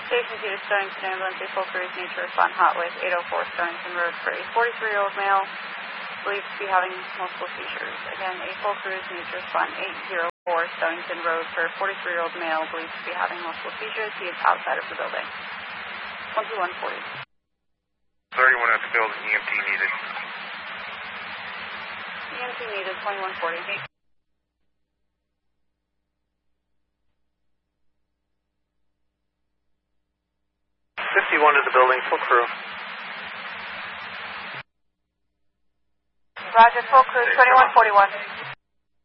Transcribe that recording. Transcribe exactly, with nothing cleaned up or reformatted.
Station two to Stonington Ambulance, a full cruise need to respond hot with eight oh four Stonington Road for a forty-three-year-old male believed to be having multiple seizures. Again, a full cruise needs to respond eight oh four Stonington Road for a forty-three-year-old male believed to be having multiple seizures. He is outside of the building. one two one forty. thirty-one at the building, E M T needed. E M T needed, twenty-one forty. fifty-one to the building, full crew. Roger, full crew, twenty-one forty-one.